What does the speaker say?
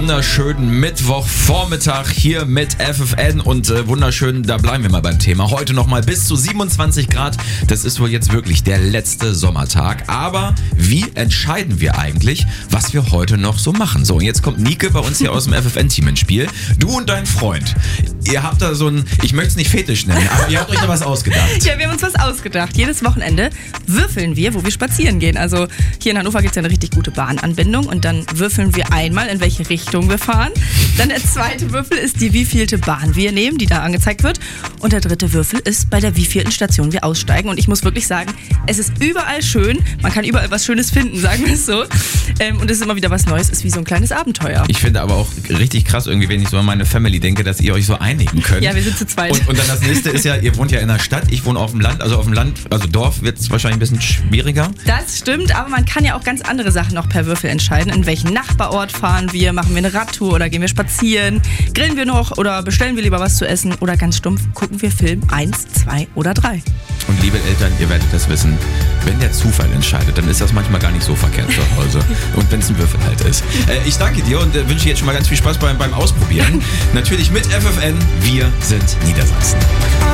wunderschönen Mittwochvormittag hier mit FFN und wunderschön, da bleiben wir mal beim Thema. Heute nochmal bis zu 27 Grad. Das ist wohl jetzt wirklich der letzte Sommertag. Aber wie entscheiden wir eigentlich, was wir heute noch so machen? So, und jetzt kommt Nike bei uns hier aus dem FFN-Team ins Spiel. Du und dein Freund. Ihr habt da so ein, ich möchte es nicht Fetisch nennen, aber ihr habt euch da was ausgedacht. Ja, wir haben uns was ausgedacht. Jedes Wochenende würfeln wir, wo wir spazieren gehen. Also hier in Hannover gibt es ja eine richtig gute Bahnanbindung und dann würfeln wir einmal, in welche Richtung wir fahren. Dann der zweite Würfel ist die wievielte Bahn wir nehmen, die da angezeigt wird. Und der dritte Würfel ist bei der wievielten Station wir aussteigen. Und ich muss wirklich sagen, es ist überall schön. Man kann überall was Schönes finden, sagen wir es so. Und es ist immer wieder was Neues, ist wie so ein kleines Abenteuer. Ich finde aber auch richtig krass irgendwie, wenn ich so an meine Family denke, dass ihr euch so einigen könnt. Ja, wir sind zu zweit. Und dann das nächste ist ja, ihr wohnt ja in der Stadt, ich wohne auf dem Land. Also Dorf wird es wahrscheinlich ein bisschen schwieriger. Das stimmt, aber man kann ja auch ganz andere Sachen noch per Würfel entscheiden. In welchen Nachbarort fahren wir? Machen wir eine Radtour oder gehen wir spazieren? Grillen wir noch oder bestellen wir lieber was zu essen? Oder ganz stumpf, gucken wir Film 1, 2 oder 3? Und liebe Eltern, ihr werdet das wissen, wenn der Zufall entscheidet, dann ist das manchmal gar nicht so verkehrt zu Hause. Und wenn es ein Würfel halt ist. Ich danke dir und wünsche jetzt schon mal ganz viel Spaß beim Ausprobieren. Natürlich mit FFN, wir sind Niedersachsen.